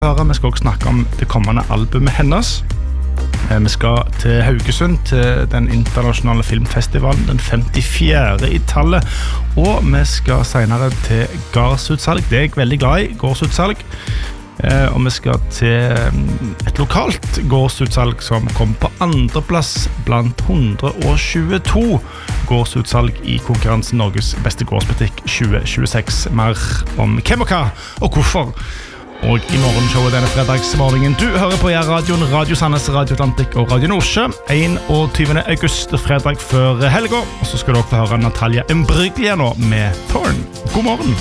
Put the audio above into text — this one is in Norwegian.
Vi skal også snakke om det kommende albumet hennes. Vi skal til Haugesund, til den internasjonale filmfestivalen, den 54. i tallet. Og vi skal senere til gardsutsalg. Det er jeg veldig glad i, gårdsutsalg. Og vi skal til et lokalt gårdsutsalg som kom på andreplass blant 122 gårdsutsalg i konkurransen Norges beste gårdsbutikk 2026. Mer om hvem og hva, og hvorfor. Og i morgenshowet denne fredagsmorgenen du hører på radioen, Radio Sandnes, Radio Atlantik og Radio Nordsjø 21. august, fredag før helga. Og så skal du også få høre Natalia Imbruglia nå med Thorn. God morgen!